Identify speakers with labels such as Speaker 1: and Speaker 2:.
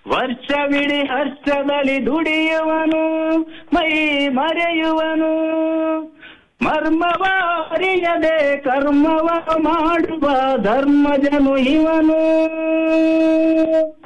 Speaker 1: ವರ್ಷವಿಡೀ ಹರ್ಷದಲ್ಲಿ ದುಡಿಯುವನು, ಮೈ ಮರೆಯುವನು. ಮರ್ಮವ ಅರಿಯದೆ ಕರ್ಮವ ಮಾಡುವ ಧರ್ಮಜನು ಇವನು.